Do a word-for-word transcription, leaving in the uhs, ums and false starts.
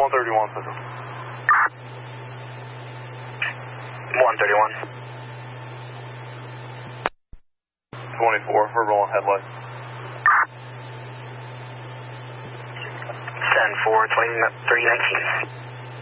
one thirty-one, system. one thirty-one. twenty-four, we're rolling headlights. ten four, twenty-three nineteen.